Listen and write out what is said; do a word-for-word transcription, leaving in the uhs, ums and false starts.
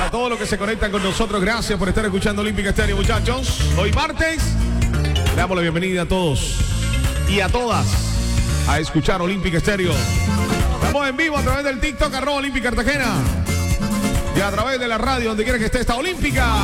A todos los que se conectan con nosotros, gracias por estar escuchando Olímpica Estéreo, muchachos. Hoy martes, le damos la bienvenida a todos y a todas a escuchar Olímpica Estéreo. Estamos en vivo a través del TikTok, arroba Olímpica Cartagena. Y a través de la radio, donde quiera que esté esta Olímpica.